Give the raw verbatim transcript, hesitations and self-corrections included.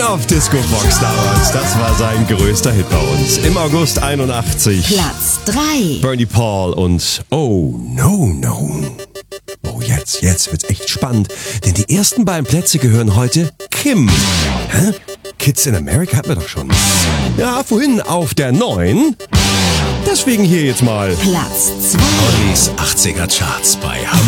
auf Disco Fox damals. Das war sein größter Hit bei uns. Im August einundachtzig. Platz drei. Bernie Paul und Oh No No. Oh, jetzt, jetzt wird's echt spannend, denn die ersten beiden Plätze gehören heute Kim. Hä? Kids in America hatten wir doch schon. Ja, vorhin auf der neun. Deswegen hier jetzt mal Platz zwei. Ollis achtziger Charts bei Hamburg.